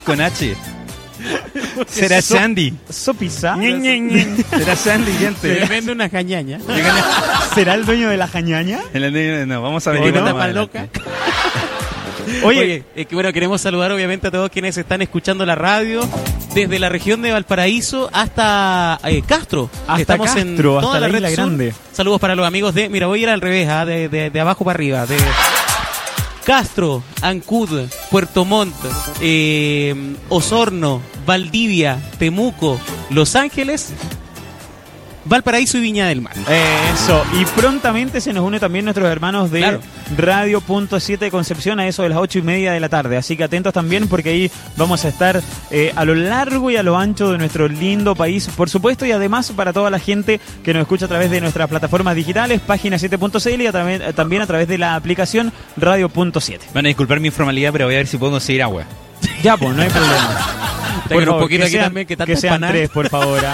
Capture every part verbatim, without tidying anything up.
con H. Será so, Sandy. Sopisa. Será Sandy, gente. Se vende una jañaña. ¿Será el dueño de la jañaña? No, vamos a ver. ¿O no? Loca. Oye, Oye eh, que bueno, queremos saludar obviamente a todos quienes están escuchando la radio desde la región de Valparaíso hasta eh, Castro. Hasta Estamos Castro, en toda hasta la, la red isla sur. Grande. Saludos para los amigos de, mira, voy a ir al revés, ¿eh? de, de, de abajo para arriba, de Castro, Ancud, Puerto Montt, eh, Osorno, Valdivia, Temuco, Los Ángeles, Valparaíso y Viña del Mar. Eso, y prontamente se nos une también nuestros hermanos de claro. Radio Punto siete de Concepción a eso de las ocho y media de la tarde, así que atentos también porque ahí vamos a estar eh, a lo largo y a lo ancho de nuestro lindo país, por supuesto, y además para toda la gente que nos escucha a través de nuestras plataformas digitales, página siete punto c l y a través, también a través de la aplicación Radio Punto siete. Van a disculpar mi informalidad, pero voy a ver si puedo conseguir agua. Ya, pues, no hay problema. Por favor, un poquito que aquí sean, también, que, que sean tres, por favor. ¿eh?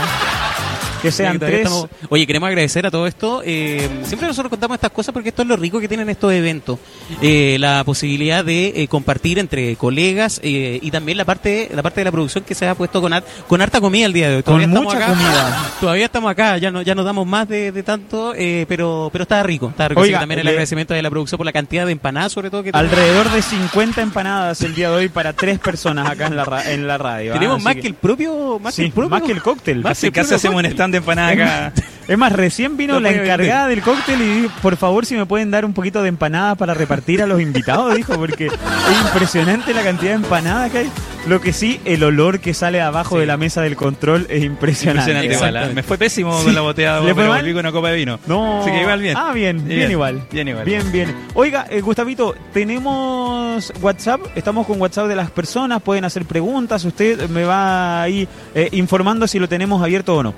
Que sean tres. Estamos... Oye, queremos agradecer a todo esto. Eh, siempre nosotros contamos estas cosas porque esto es lo rico que tienen estos eventos. Eh, la posibilidad de eh, compartir entre colegas eh, y también la parte la parte de la producción que se ha puesto con, ar con harta comida el día de hoy. Todavía con mucha acá. comida. Todavía estamos acá, ya no ya nos damos más de, de tanto, eh, pero pero está rico. Está rico. Oiga, sí, también el le... agradecimiento de la producción por la cantidad de empanadas, sobre todo. Que alrededor tenemos. de cincuenta empanadas el día de hoy para tres personas acá en la, en la radio. Tenemos ah, más que... que el propio... Más, sí, que, el propio más que el cóctel. Hace casi hacemos un stand de empanadas acá. Es más, recién vino la encargada del cóctel y dijo, por favor, si me pueden dar un poquito de empanada para repartir a los invitados, dijo, porque es impresionante la cantidad de empanadas que hay. Lo que sí, el olor que sale abajo sí. de la mesa del control es impresionante. impresionante me fue pésimo sí. con la botella, ¿Le pero fue volví con una copa de vino. No. Así que igual bien. Ah, bien, bien, bien igual. Bien igual. Bien, bien. Oiga, eh, Gustavito, tenemos WhatsApp, estamos con WhatsApp de las personas, pueden hacer preguntas, usted me va ahí eh, informando si lo tenemos abierto o no.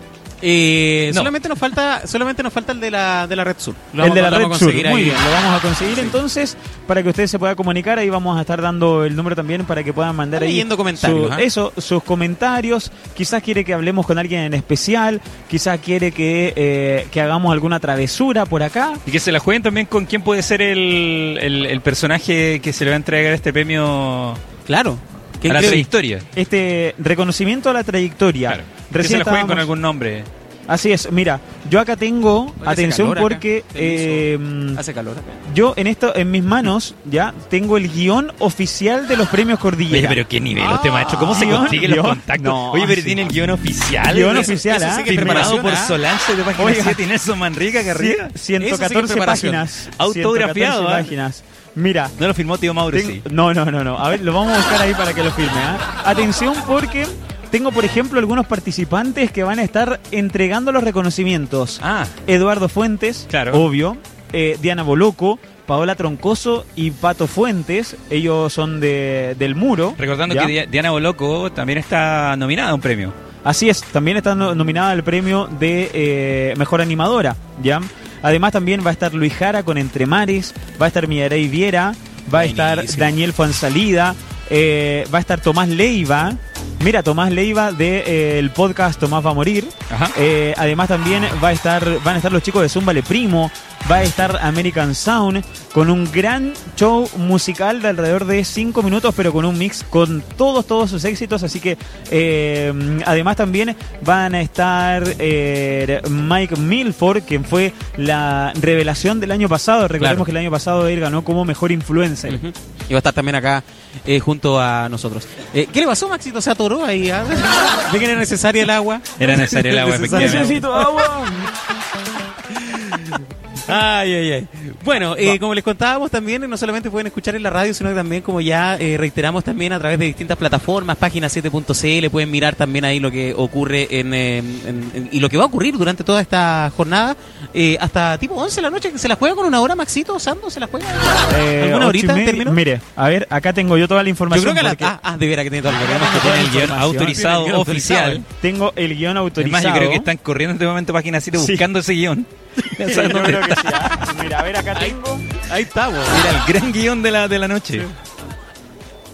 Eh, no. solamente nos falta solamente nos falta el de la de la Red Sur. Lo el vamos, de la Red Sur. Muy ahí. bien, lo vamos a conseguir sí. entonces para que usted se pueda comunicar. Ahí vamos a estar dando el número también para que puedan mandar ahí comentarios, su, ¿eh? eso, sus comentarios. Quizás quiere que hablemos con alguien en especial, quizás quiere que, eh, que hagamos alguna travesura por acá. Y que se la jueguen también con quién puede ser el, el, el personaje que se le va a entregar este premio. Claro. A la trayectoria. Este reconocimiento a la trayectoria. Claro. Recién que se la jueguen estábamos... con algún nombre. Así es, mira, yo acá tengo, Oye, atención porque eh, hace calor acá. Yo en esto, en mis manos, ya tengo el guión oficial de los premios Cordillera. Oye, pero qué nivel, ah, este maestro, ¿cómo se consiguen los contactos? No, Oye, pero sí. tiene el guión oficial. Guión oficial, ¿ah? ¿eh? Firmado por Solange de Página siete y Nelson Manrique acá arriba. ciento catorce páginas. Autografiado, ciento catorce páginas. Mira. No lo firmó tío Mauro, tengo, sí. No, no, no, no. A ver, lo vamos a buscar ahí para que lo firme, ¿ah? Atención porque... Tengo, por ejemplo, algunos participantes que van a estar entregando los reconocimientos. Ah. Eduardo Fuentes, claro. obvio. Eh, Diana Boloco, Paola Troncoso y Pato Fuentes. Ellos son de del Muro. Recordando ¿ya? que Diana Boloco también está nominada a un premio. Así es, también está no, nominada al premio de eh, Mejor Animadora, ¿ya? Además también va a estar Luis Jara con Entre Mares, va a estar Miarey Viera, va a estar Buenísimo. Daniel Fuenzalida, eh, va a estar Tomás Leiva. Mira, Tomás Leiva del de, eh, podcast Tomás va a morir. Eh, además también va a estar, van a estar los chicos de Zúmbale Primo, va a estar American Sound con un gran show musical de alrededor de cinco minutos, pero con un mix con todos, todos sus éxitos. Así que eh, además también van a estar eh, Mike Milford, quien fue la revelación del año pasado. Recordemos claro. que el año pasado él ganó como mejor influencer. Uh-huh. Y va a estar también acá eh, junto a nosotros. Eh, ¿Qué le pasó, Maxito? Se atoró ahí. ¿eh? ¿Ve que era necesaria el agua? Era necesaria el agua, efectivamente. Necesito agua. Ay, ay, ay. Bueno, eh, como les contábamos también, no solamente pueden escuchar en la radio, sino que también, como ya eh, reiteramos también a través de distintas plataformas, página siete punto c l, pueden mirar también ahí lo que ocurre en, eh, en, en y lo que va a ocurrir durante toda esta jornada, eh, hasta tipo once de la noche, que se la juega con una hora, Maxito, Sando, ¿se la juega? Eh, ¿Alguna horita en términos? Mire, a ver, acá tengo yo toda la información. Yo creo que porque... la... Ah, ah, de veras que tiene toda la información. Que tiene el guión autorizado, el guión oficial. autorizado. Tengo el guión autorizado. Además, yo creo que están corriendo en este momento página siete sí. buscando ese guión. Sí, yo creo que sí. Mira, a ver, acá ahí, tengo. Ahí estamos. Mira, el gran guión de la, de la noche. Sí.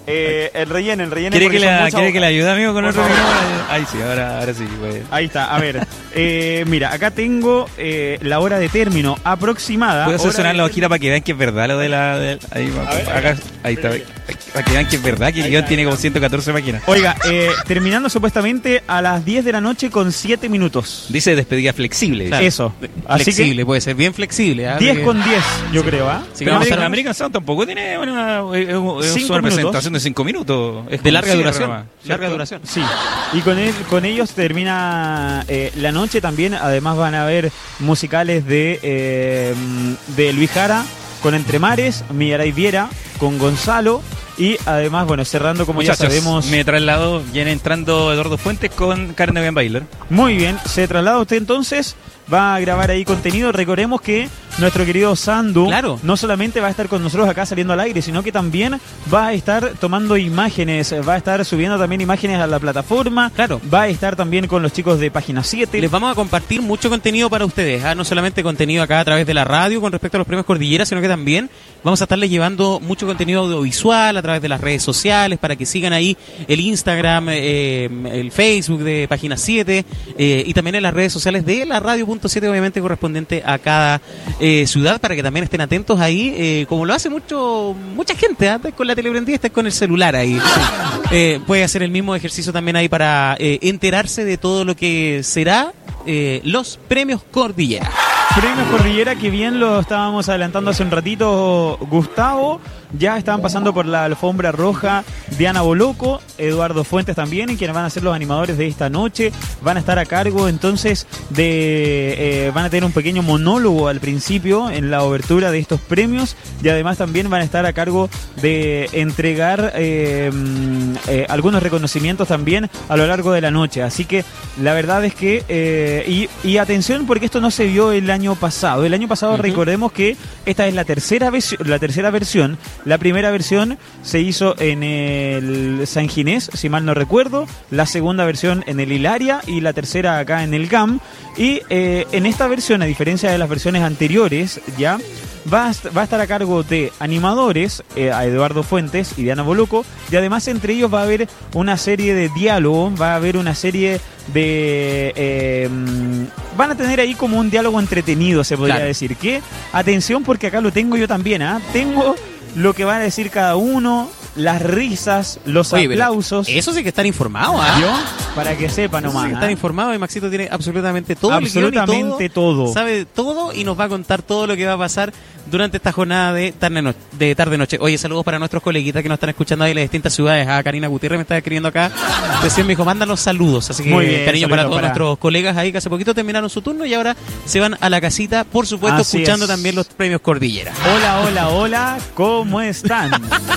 Eh, el relleno, el relleno. ¿Quiere que, la, mucha... ¿quiere que le ayude, amigo, con Por otro favor. micrófono? Ahí sí, ahora, ahora sí. Pues. Ahí está, a ver. Eh, mira, acá tengo eh, la hora de término aproximada. Puedo hacer Hora sonar de la término. hojita para que vean que es verdad lo de la... De, ahí, ver, acá, ahí está. Para que vean que es verdad que el guión tiene como ciento catorce máquinas. Oiga, eh, terminando supuestamente a las diez de la noche con siete minutos. Dice despedida flexible. Claro. Eso. Así Flexible, que puede ser bien flexible. ¿ah? diez Porque- con diez, yo creo, ¿ah? Sí, Pero vamos a American, hacer- American Sound tampoco tiene una, es, es Cinco una minutos. presentación de cinco minutos. Es De como larga cierre duración. nomás, Larga ¿cierto? duración. Sí, y con, él, con ellos termina eh, la noche también. Además van a haber musicales de, eh, de Luis Jara con Entre Mares, Millaray Viera con Gonzalo. Y además, bueno, cerrando como Muchachos, ya sabemos... me traslado, viene entrando Eduardo Fuentes con Karen Evan Bailer. Muy bien, se traslada usted entonces, va a grabar ahí contenido. Recordemos que nuestro querido Sandu Claro. no solamente va a estar con nosotros acá saliendo al aire, sino que también va a estar tomando imágenes, va a estar subiendo también imágenes a la plataforma. Claro. Va a estar también con los chicos de Página siete. Les vamos a compartir mucho contenido para ustedes, ¿ah? No solamente contenido acá a través de la radio con respecto a los premios Cordillera, sino que también vamos a estarles llevando mucho contenido audiovisual a través de las redes sociales para que sigan ahí el Instagram, eh, el Facebook de Página siete eh, y también en las redes sociales de la radio punto siete, obviamente correspondiente a cada eh, ciudad, para que también estén atentos ahí, eh, como lo hace mucho mucha gente, ¿ah? Estás con la tele prendida, estás con el celular ahí. Eh, puede hacer el mismo ejercicio también ahí para eh, enterarse de todo lo que será eh, los premios Cordillera. Premios Cordillera, que bien lo estábamos adelantando hace un ratito, Gustavo. Ya estaban pasando por la alfombra roja Diana Boloco, Eduardo Fuentes también, y quienes van a ser los animadores de esta noche. Van a estar a cargo entonces de... Eh, van a tener un pequeño monólogo al principio en la obertura de estos premios, y además también van a estar a cargo de entregar eh, eh, algunos reconocimientos también a lo largo de la noche. Así que la verdad es que... Eh, y, y atención, porque esto no se vio el año pasado. El año pasado, uh-huh. recordemos que esta es la tercera, ves- la tercera versión. La primera versión se hizo en el San Ginés, si mal no recuerdo. La segunda versión en el Hilaria y la tercera acá en el G A M. Y eh, en esta versión, a diferencia de las versiones anteriores, ya va a, va a estar a cargo de animadores, eh, a Eduardo Fuentes y Diana Boloco. Y además entre ellos va a haber una serie de diálogo, va a haber una serie de... Eh, van a tener ahí como un diálogo entretenido, se podría Claro. decir. Que, atención, porque acá lo tengo yo también, ¿ah? Tengo lo que van a decir cada uno, las risas, los Oye, pero aplausos. Eso sí que están informados, ¿ah? ¿Yo? Para que sepan Eso sí nomás. que están ¿ah? informados y Maxito tiene absolutamente todo. el guión y Absolutamente todo. Sabe todo y nos va a contar todo lo que va a pasar durante esta jornada de tarde no- de tarde noche. Oye, saludos para nuestros coleguitas que nos están escuchando ahí en las distintas ciudades. A Karina Gutiérrez me está escribiendo acá. Recién me dijo, mándanos saludos. Así que Muy bien, cariño para saludos todos para- nuestros colegas ahí que hace poquito terminaron su turno y ahora se van a la casita, por supuesto, Así escuchando es. también los premios Cordillera. Hola, hola, hola, ¿cómo están?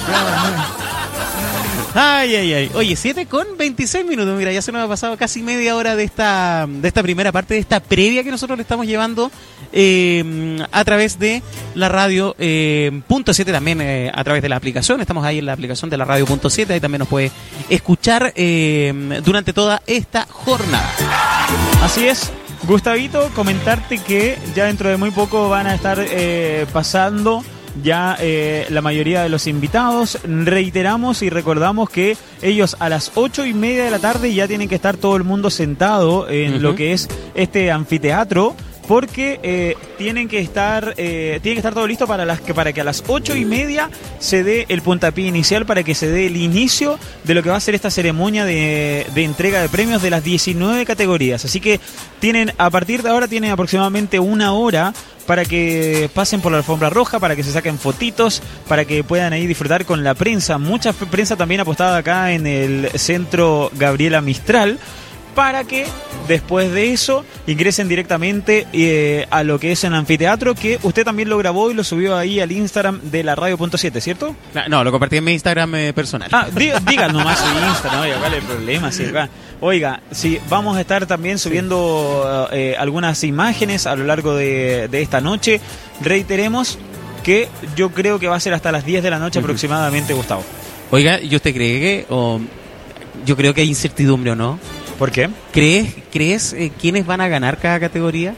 Ay, ay, ay. Oye, siete con veintiséis minutos. Mira, ya se nos ha pasado casi media hora de esta de esta primera parte, de esta previa que nosotros le estamos llevando eh, a través de la radio eh, punto siete, también eh, a través de la aplicación. Estamos ahí en la aplicación de la radio punto siete. Ahí también nos puede escuchar eh, durante toda esta jornada. Así es. Gustavito, comentarte que ya dentro de muy poco van a estar eh, pasando ya eh, la mayoría de los invitados. Reiteramos y recordamos que ellos a las ocho y media de la tarde ya tienen que estar todo el mundo sentado en Uh-huh. lo que es este anfiteatro, porque eh, tienen que estar eh, tiene que estar todo listo para las que para que a las ocho y media se dé el puntapié inicial, para que se dé el inicio de lo que va a ser esta ceremonia de, de entrega de premios de las diecinueve categorías. Así que tienen, a partir de ahora tienen aproximadamente una hora para que pasen por la alfombra roja, para que se saquen fotitos, para que puedan ahí disfrutar con la prensa. Mucha f- prensa también apostada acá en el centro Gabriela Mistral, para que después de eso ingresen directamente eh, a lo que es el anfiteatro, que usted también lo grabó y lo subió ahí al Instagram de la radio punto siete, ¿cierto? No, lo compartí en mi Instagram eh, personal. Ah, diga, diga nomás su Instagram, oiga, ¿cuál es el problema? Si acá- oiga, si vamos a estar también subiendo eh, algunas imágenes a lo largo de, de esta noche. Reiteremos que yo creo que va a ser hasta las diez de la noche Uh-huh. aproximadamente, Gustavo. Oiga, ¿y usted cree que, o yo creo que hay incertidumbre o no? ¿Por qué? ¿Crees, crees eh, quiénes van a ganar cada categoría?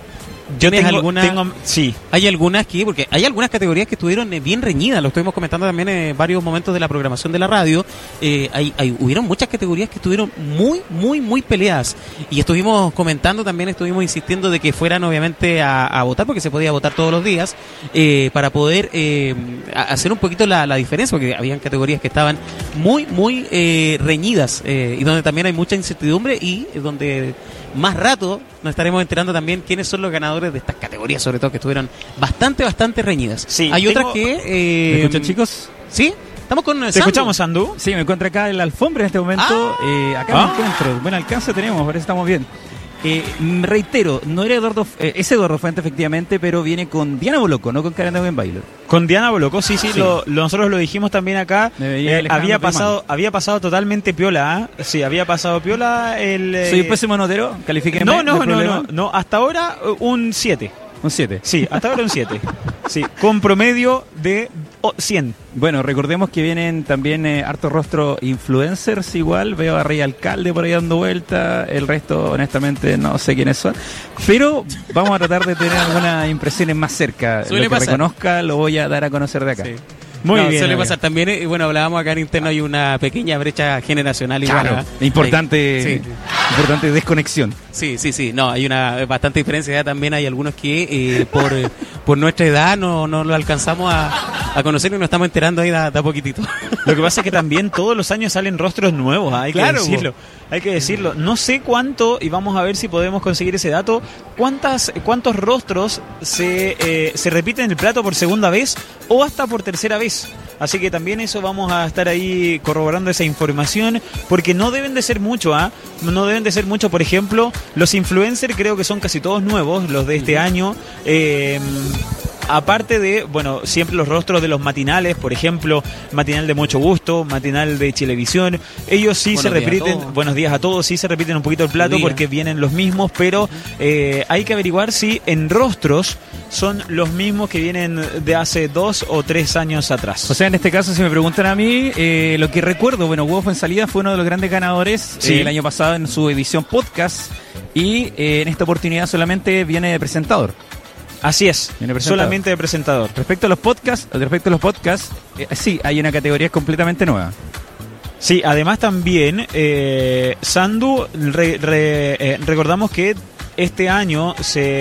Yo tengo, alguna, tengo, sí. Hay algunas que, porque hay algunas categorías que estuvieron eh, bien reñidas, lo estuvimos comentando también en varios momentos de la programación de la radio. Eh, hay, hay, hubieron muchas categorías que estuvieron muy, muy, muy peleadas. Y estuvimos comentando también, estuvimos insistiendo de que fueran obviamente a, a votar, porque se podía votar todos los días, eh, para poder eh, hacer un poquito la, la diferencia, porque habían categorías que estaban muy, muy eh, reñidas, eh, y donde también hay mucha incertidumbre y donde más rato nos estaremos enterando también quiénes son los ganadores de estas categorías, sobre todo que estuvieron bastante, bastante reñidas. Sí, hay tengo... otras que... Eh, ¿Me escuchan, chicos? ¿Sí? Estamos con ¿Te escuchamos, Sandu? Sí, me encuentro acá en la alfombra en este momento. Ah, eh, acá ah. me encuentro. Buen alcance tenemos, por eso estamos bien. Eh, reitero, no era Eduardo, eh, es Eduardo Fuente efectivamente, pero viene con Diana Boloco, no con Karen Daubenbailer. Con Diana Boloco, sí, sí, Sí. Lo, lo- nosotros lo dijimos también acá. Me veía Eh, Alejandro había Primán. pasado, había pasado totalmente piola, ¿eh? Sí, había pasado piola el. eh, Soy un pésimo notero, califiqué. No, no, no, no, no, hasta ahora uh, un siete. Un siete. Sí, hasta ahora un siete. Sí, con promedio de oh, cien. Bueno, recordemos que vienen también eh, harto rostro influencers igual, veo a Rey Alcalde por ahí dando vuelta, el resto honestamente no sé quiénes son, pero vamos a tratar de tener algunas impresiones más cerca. Suele Lo que pasar. reconozca lo voy a dar a conocer de acá. Sí. Muy No, bien. suele amigo. pasar también, eh, bueno, hablábamos acá en interno, hay una pequeña brecha generacional igual. Claro, ¿eh? importante, Sí. importante desconexión. Sí, sí, sí, no, hay una bastante diferencia de edad también, hay algunos que eh, por, eh, por nuestra edad no, no lo alcanzamos a, a conocer y nos estamos enterando ahí de, de a poquitito. Lo que pasa es que también todos los años salen rostros nuevos, ¿ah? Hay Claro, que decirlo. Hay que decirlo. No sé cuánto, y vamos a ver si podemos conseguir ese dato, cuántas, cuántos rostros se, eh, se repiten en el plato por segunda vez o hasta por tercera vez. Así que también eso vamos a estar ahí corroborando esa información, porque no deben de ser mucho, ¿ah? No deben de ser mucho. Por ejemplo, los influencers creo que son casi todos nuevos, los de este año. Eh, Aparte de, bueno, siempre los rostros de los matinales, por ejemplo, matinal de Mucho Gusto, matinal de Chilevisión, ellos sí Buenos se días a repiten, todos. buenos días a todos, sí se repiten un poquito el plato Buenos días. porque vienen los mismos, pero eh, hay que averiguar si en rostros son los mismos que vienen de hace dos o tres años atrás. O sea, en este caso, si me preguntan a mí, eh, lo que recuerdo, bueno, Hugo Fuenzalida fue uno de los grandes ganadores Sí. eh, el año pasado en su edición podcast y eh, en esta oportunidad solamente viene de presentador. Así es, Viene presentado. solamente de presentador. Respecto a los podcasts, respecto a los podcasts, eh, sí, hay una categoría completamente nueva. Sí, además también, eh, Sandu, re- re- eh, recordamos que este año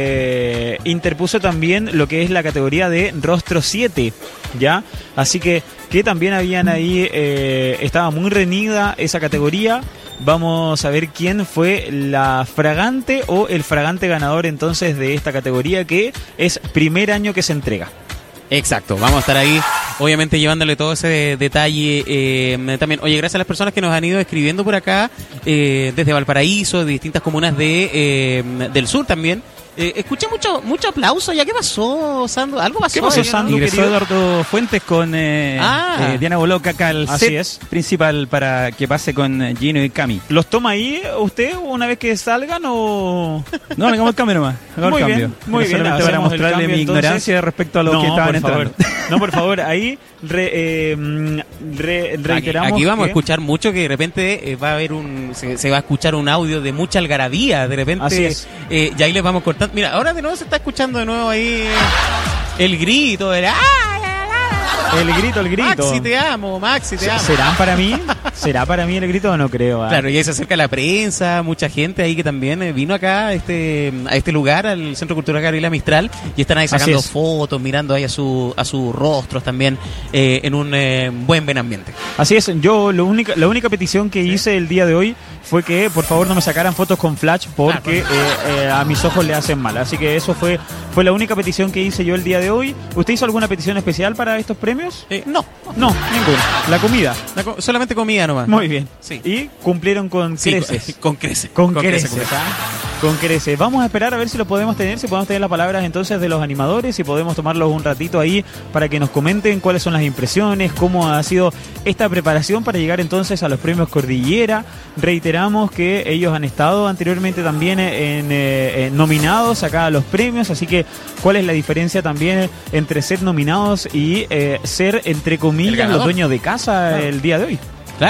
se interpuso también lo que es la categoría de Rostro siete, ¿ya? Así que, que también habían ahí, eh, estaba muy reñida esa categoría. Vamos a ver quién fue la fragante o el fragante ganador entonces de esta categoría, que es primer año que se entrega. Exacto, vamos a estar ahí, obviamente llevándole todo ese de- detalle eh, también. Oye, gracias a las personas que nos han ido escribiendo por acá, eh, desde Valparaíso, de distintas comunas de eh, del sur también. Eh, escuché mucho mucho aplauso, ¿ya qué pasó, Sandro? ¿Algo pasó? ¿Qué pasó, ahí, no? Sandro? Ingresó querido. Eduardo Fuentes con eh, Ah. eh, Diana Boloca acá al Así set es. principal para que pase con eh, Gino y Cami. ¿Los toma ahí usted una vez que salgan o...? No, hagamos el cambio nomás. Hagamos Muy el bien, cambio. muy Era bien, solamente para hacemos el mostrarle cambio, mi entonces. ignorancia respecto a lo no, que estaban por entrando. favor. No, por favor, ahí re- eh, mm, re- Aquí, reiteramos aquí vamos a que- escuchar mucho que de repente eh, va a haber un se, se va a escuchar un audio de mucha algarabía, de repente Así es. eh, y ahí les vamos cortando. Mira, ahora de nuevo se está escuchando de nuevo ahí el grito, el ¡ah! El grito, el grito. Maxi te amo, Maxi te amo. ¿Será para mí? ¿Será para mí el grito o no creo? ah? Claro, y ahí se acerca la prensa, mucha gente ahí que también eh, vino acá a este, a este lugar, al Centro Cultural Gabriela Mistral, y están ahí Así sacando es. fotos, mirando ahí a su a sus rostros también, eh, en un eh, buen buen ambiente. Así es, yo lo única, la única petición que hice el día de hoy fue que por favor no me sacaran fotos con flash porque Ah, eh, eh, a mis ojos le hacen mal. Así que eso fue, fue la única petición que hice yo el día de hoy. ¿Usted hizo alguna petición especial para estos premios? Eh, no, No, ninguna. La comida. la co- solamente comida nomás. Muy bien. Sí. Y cumplieron con Sí, creces. con creces. Con, creces, creces, con ¿ah? Con creces. Vamos a esperar a ver si lo podemos tener, si podemos tener las palabras entonces de los animadores, si podemos tomarlos un ratito ahí para que nos comenten cuáles son las impresiones, cómo ha sido esta preparación para llegar entonces a los premios Cordillera. Reiteramos que ellos han estado anteriormente también en, eh, en nominados acá a los premios, así que cuál es la diferencia también entre ser nominados y eh, ser, entre El comillas, ganador. los dueños de casa Claro. el día de hoy. Claro.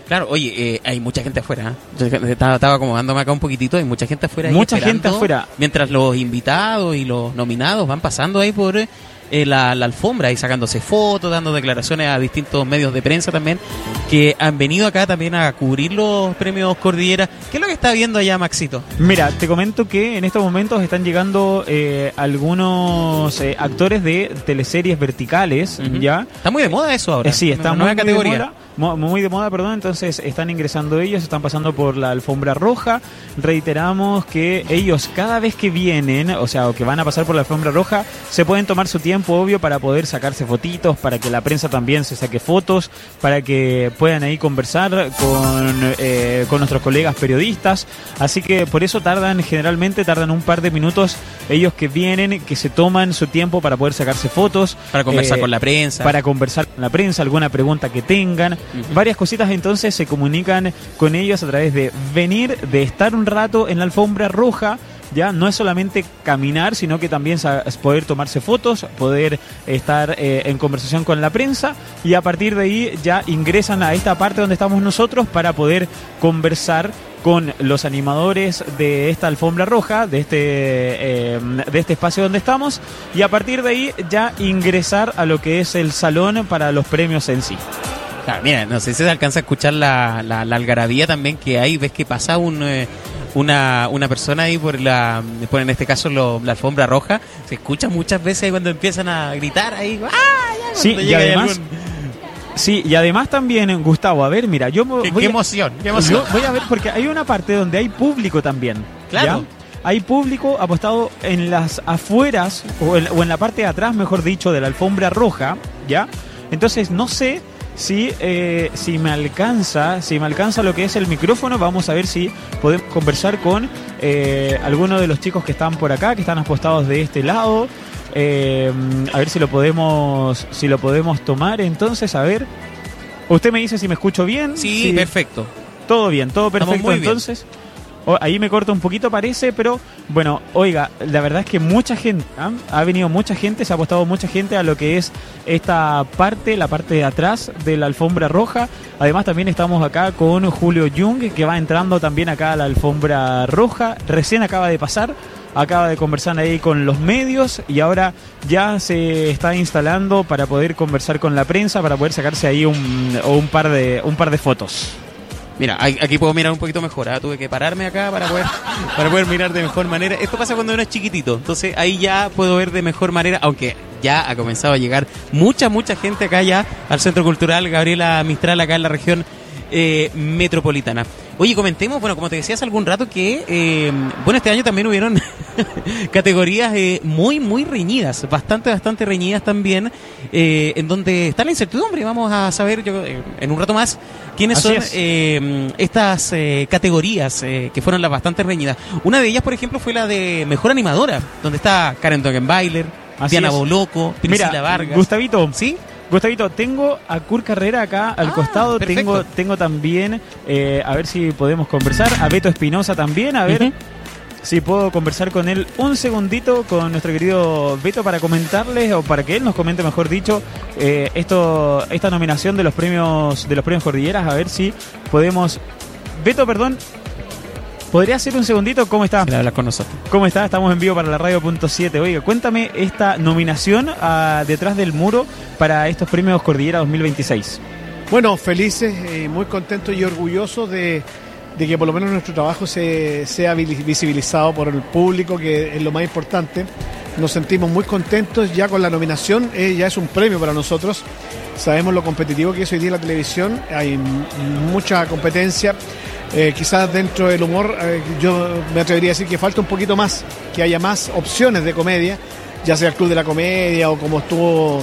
Claro, oye, eh, hay mucha gente afuera. ¿eh? Yo estaba, estaba acomodándome acá un poquito, hay mucha gente afuera. Mucha gente afuera. Mientras los invitados y los nominados van pasando ahí por eh, la, la alfombra, ahí sacándose fotos, dando declaraciones a distintos medios de prensa también, que han venido acá también a cubrir los premios Cordillera. ¿Qué es lo que está viendo allá, Maxito? Mira, te comento que en estos momentos están llegando eh, algunos eh, actores de teleseries verticales, uh-huh. ¿ya? Está muy de moda eso ahora. Eh, sí, está una muy, nueva categoría. Muy de moda. Muy de moda, perdón, entonces están ingresando ellos, están pasando por la alfombra roja. Reiteramos que ellos cada vez que vienen, o sea, o que van a pasar por la alfombra roja, se pueden tomar su tiempo, obvio, para poder sacarse fotitos, para que la prensa también se saque fotos, para que puedan ahí conversar con, eh, con nuestros colegas periodistas. Así que por eso tardan, generalmente tardan un par de minutos ellos que vienen, que se toman su tiempo para poder sacarse fotos. Para conversar eh, con la prensa. Para conversar con la prensa, alguna pregunta que tengan. Uh-huh. Varias cositas, entonces se comunican con ellos a través de venir, de estar un rato en la alfombra roja. Ya no es solamente caminar, sino que también es poder tomarse fotos, poder estar eh, en conversación con la prensa, y a partir de ahí ya ingresan a esta parte donde estamos nosotros para poder conversar con los animadores de esta alfombra roja, de este eh, de este espacio donde estamos, y a partir de ahí ya ingresar a lo que es el salón para los premios en sí. Claro, mira, no sé si se alcanza a escuchar la, la, la algarabía también que hay, ves que pasa un... Eh, Una, una persona ahí por la, por en este caso lo, la alfombra roja, se escucha muchas veces cuando empiezan a gritar ahí, ¡ah! Ya, sí, y además, algún... sí, y además también, Gustavo, a ver, mira, yo qué, voy qué a, emoción, qué emoción. Yo voy a ver, porque hay una parte donde hay público también. Claro. ¿Ya? Hay público apostado en las afueras, o en, o en la parte de atrás, mejor dicho, de la alfombra roja, ¿ya? Entonces, no sé si, eh, si me alcanza, si me alcanza lo que es el micrófono. Vamos a ver si podemos conversar con eh, algunos de los chicos que están por acá, que están apostados de este lado. Eh, a ver si lo podemos, si lo podemos tomar. Entonces, a ver, usted me dice si me escucho bien. Sí, si... perfecto. Todo bien, todo perfecto. Entonces, oh, ahí me corta un poquito, parece, pero bueno, oiga, la verdad es que mucha gente, ¿eh? ha venido mucha gente, se ha apostado mucha gente a lo que es esta parte, la parte de atrás de la alfombra roja. Además también estamos acá con Julio Jung, que va entrando también acá a la alfombra roja, recién acaba de pasar, acaba de conversar ahí con los medios y ahora ya se está instalando para poder conversar con la prensa, para poder sacarse ahí un, un, par, de, un par de fotos. Mira, aquí puedo mirar un poquito mejor, ¿eh? Tuve que pararme acá para poder para poder mirar de mejor manera. Esto pasa cuando uno es chiquitito, entonces ahí ya puedo ver de mejor manera, aunque ya ha comenzado a llegar mucha, mucha gente acá ya al Centro Cultural Gabriela Mistral, acá en la región eh, metropolitana. Oye, comentemos, bueno, como te decía hace algún rato, que eh, bueno, este año también hubieron categorías eh, muy, muy reñidas, bastante, bastante reñidas también, eh, en donde está la incertidumbre. Vamos a saber yo eh, en un rato más quiénes Así son eh, estas eh, categorías eh, que fueron las bastante reñidas. Una de ellas, por ejemplo, fue la de Mejor Animadora, donde está Karen Dogenbailer, Diana Boloco, Priscila Mira, Vargas. Gustavito, ¿sí? Gustavito, tengo a Kurt Carrera acá al ah, costado, tengo tengo también, eh, a ver si podemos conversar, a Beto Espinosa también, a ver uh-huh. si puedo conversar con él un segundito, con nuestro querido Beto, para comentarles, o para que él nos comente, mejor dicho, eh, esto esta nominación de los premios de los premios Cordilleras, a ver si podemos... Beto, perdón, ¿podría hacer un segundito? ¿Cómo está? Hablar con nosotros. ¿Cómo está? Estamos en vivo para la radio punto siete. Oiga, cuéntame esta nominación a Detrás del Muro para estos premios Cordillera dos mil veintiséis. Bueno, felices, eh, muy contentos y orgullosos de, de que por lo menos nuestro trabajo se, sea visibilizado por el público, que es lo más importante. Nos sentimos muy contentos ya con la nominación, eh, ya es un premio para nosotros. Sabemos lo competitivo que es hoy día la televisión, hay m- mucha competencia. Eh, quizás dentro del humor eh, yo me atrevería a decir que falta un poquito más, que haya más opciones de comedia, ya sea el Club de la Comedia o como estuvo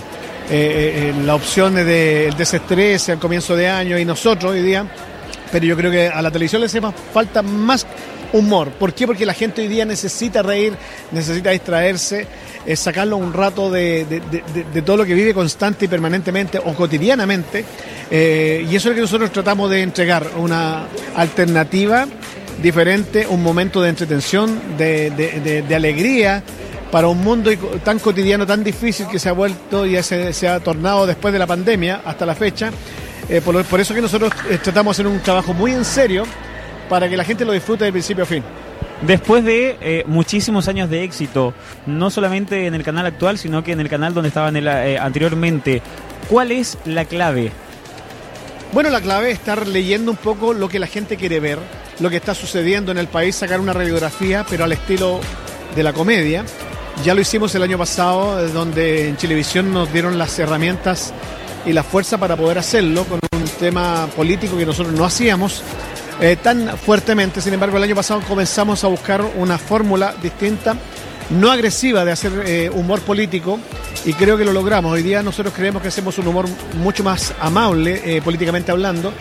eh, eh, la opción de el Desestrés al comienzo de año y nosotros hoy día, pero yo creo que a la televisión le hace más falta más humor. ¿Por qué? Porque la gente hoy día necesita reír, necesita distraerse, eh, sacarlo un rato de, de, de, de todo lo que vive constante y permanentemente o cotidianamente, eh, y eso es lo que nosotros tratamos de entregar, una alternativa diferente, un momento de entretención, de, de, de, de alegría para un mundo tan cotidiano, tan difícil que se ha vuelto y se, se ha tornado después de la pandemia hasta la fecha. Eh, por, por eso que nosotros eh, tratamos de hacer un trabajo muy en serio para que la gente lo disfrute de principio a fin. Después de eh, muchísimos años de éxito, no solamente en el canal actual, sino que en el canal donde estaban el, eh, anteriormente, ¿cuál es la clave? Bueno, la clave es estar leyendo un poco lo que la gente quiere ver, lo que está sucediendo en el país, sacar una radiografía, pero al estilo de la comedia. Ya lo hicimos el año pasado, donde en Chilevisión nos dieron las herramientas y la fuerza para poder hacerlo, con un tema político que nosotros no hacíamos eh, tan fuertemente. Sin embargo, el año pasado comenzamos a buscar una fórmula distinta, no agresiva, de hacer eh, humor político, y creo que lo logramos. Hoy día nosotros creemos que hacemos un humor mucho más amable, eh, políticamente hablando,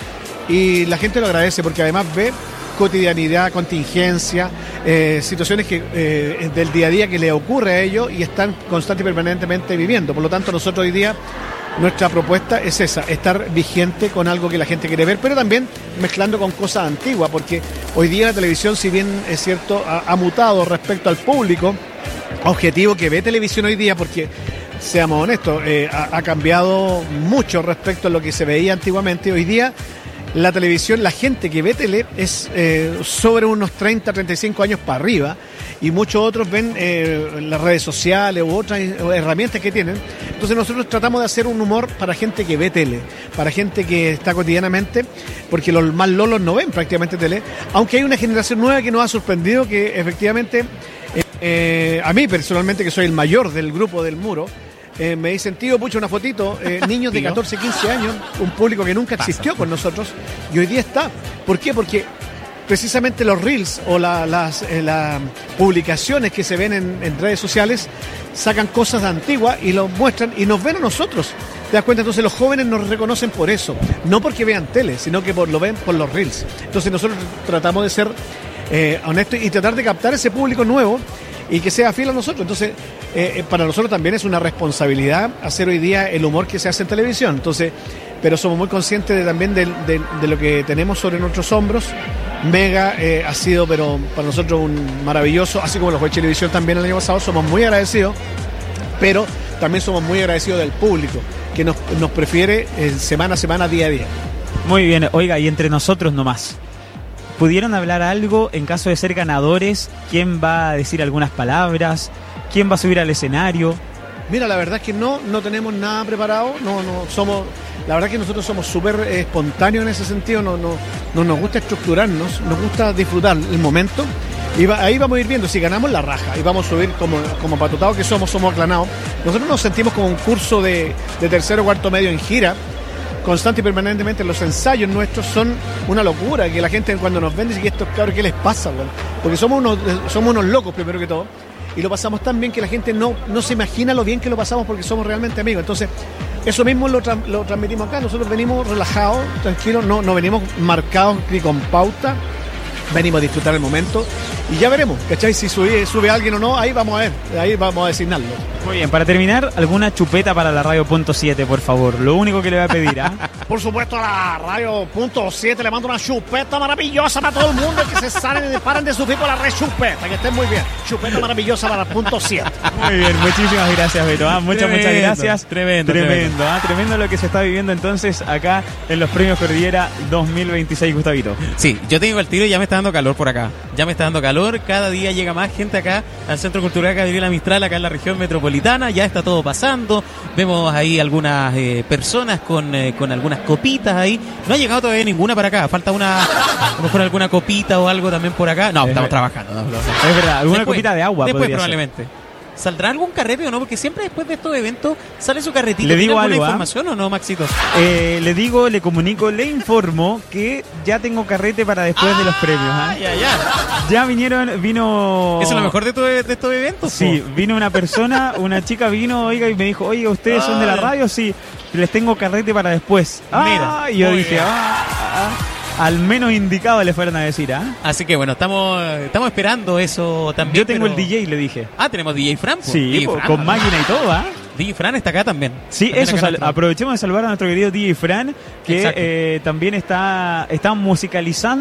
y la gente lo agradece porque además ve cotidianidad, contingencia, eh, situaciones que eh, del día a día que le ocurre a ellos y están constante y permanentemente viviendo. Por lo tanto, nosotros hoy día, nuestra propuesta es esa, estar vigente con algo que la gente quiere ver, pero también mezclando con cosas antiguas, porque hoy día la televisión, si bien es cierto, ha, ha mutado respecto al público objetivo que ve televisión hoy día, porque seamos honestos, eh, ha, ha cambiado mucho respecto a lo que se veía antiguamente. Hoy día la televisión, la gente que ve tele es eh, sobre unos treinta, treinta y cinco años para arriba, y muchos otros ven eh, las redes sociales u otras herramientas que tienen. Entonces nosotros tratamos de hacer un humor para gente que ve tele, para gente que está cotidianamente, porque los más lolos no ven prácticamente tele, aunque hay una generación nueva que nos ha sorprendido, que efectivamente eh, eh, a mí personalmente, que soy el mayor del grupo del Muro, Eh, me dicen, tío, pucha, una fotito, eh, niños de catorce, quince años, un público que nunca existió con nosotros, y hoy día está. ¿Por qué? Porque precisamente los reels o la, las eh, la publicaciones que se ven en, en redes sociales sacan cosas antiguas y los muestran y nos ven a nosotros. ¿Te das cuenta? Entonces los jóvenes nos reconocen por eso, no porque vean tele, sino que por, lo ven por los reels. Entonces nosotros tratamos de ser eh, honestos y tratar de captar ese público nuevo y que sea fiel a nosotros. Entonces, eh, para nosotros también es una responsabilidad hacer hoy día el humor que se hace en televisión. Entonces, pero somos muy conscientes de, también de, de, de lo que tenemos sobre nuestros hombros. Mega eh, ha sido, pero para nosotros, un maravilloso, así como lo fue Chilevisión también el año pasado. Somos muy agradecidos, pero también somos muy agradecidos del público, que nos, nos prefiere eh, semana a semana, día a día. Muy bien, oiga, y entre nosotros nomás, ¿pudieron hablar algo en caso de ser ganadores? ¿Quién va a decir algunas palabras? ¿Quién va a subir al escenario? Mira, la verdad es que no, no tenemos nada preparado. No, no somos, la verdad es que nosotros somos súper eh, espontáneos en ese sentido. No, no, no nos gusta estructurarnos, nos gusta disfrutar el momento. Y va, ahí vamos a ir viendo si ganamos la raja y vamos a subir como, como patutados que somos, somos aclanados. Nosotros nos sentimos como un curso de, de tercero o cuarto medio en gira, constante y permanentemente. Los ensayos nuestros son una locura, que la gente cuando nos ven dice que estos cabros, ¿qué les pasa? Bueno, porque somos unos, somos unos locos primero que todo, y lo pasamos tan bien que la gente no, no se imagina lo bien que lo pasamos, porque somos realmente amigos. Entonces eso mismo lo, tra- lo transmitimos acá. Nosotros venimos relajados, tranquilos, no, no venimos marcados ni con pauta, venimos a disfrutar el momento y ya veremos, ¿cachai? Si sube, sube alguien o no, ahí vamos a ver, ahí vamos a designarlo. Muy bien, para terminar, alguna chupeta para la radio punto siete, por favor. Lo único que le voy a pedir, ¿ah? ¿eh? Por supuesto, a la radio punto siete le mando una chupeta maravillosa para todo el mundo, que se salen y paran de sufrir por la red chupeta, que estén muy bien. Chupeta maravillosa para punto siete. Muy bien, muchísimas gracias, Beto. ¿ah? Muchas, tremendo, muchas gracias. Tremendo, tremendo. Tremendo, ¿ah? Tremendo lo que se está viviendo entonces acá en los premios Cordillera dos mil veintiséis, Gustavito. Sí, yo te digo el tiro y ya me está dando calor por acá. Ya me está dando calor, cada día llega más gente acá al Centro Cultural Gabriela Mistral, acá en la región metropolitana. Ya está todo pasando, vemos ahí algunas eh, personas con, eh, con algunas copitas ahí. No ha llegado todavía ninguna para acá, falta una, a lo mejor alguna copita o algo también por acá. No, estamos trabajando. No, no, no. Es verdad, alguna después, copita de agua después podría probablemente ser. ¿Saldrá algún carrete o no? Porque siempre después de estos eventos sale su carretito. Le digo ¿Tiene alguna algo, información ¿eh? o no, Maxito? Eh, le digo, le comunico, le informo que ya tengo carrete para después ah, de los premios. ¿eh? Ya, ya. Ya vinieron, vino... Eso es lo mejor de, todo, de estos eventos. Sí, po. Vino una persona, una chica vino, oiga, y me dijo, oiga, ¿ustedes ah, son de la radio? Sí, les tengo carrete para después. Mira. Ah, y yo dije, ah, ah, al menos indicado le fueron a decir, ¿ah? Así que bueno, estamos estamos esperando eso también. Yo tengo pero... el D J, le dije. Ah, tenemos D J Fran. Po. Sí, D J po, Fran, con ¿no? máquina y todo, ¿ah? D J Fran está acá también. Sí, también eso, sal, aprovechemos de salvar a nuestro querido D J Fran, que eh, también está, está musicalizando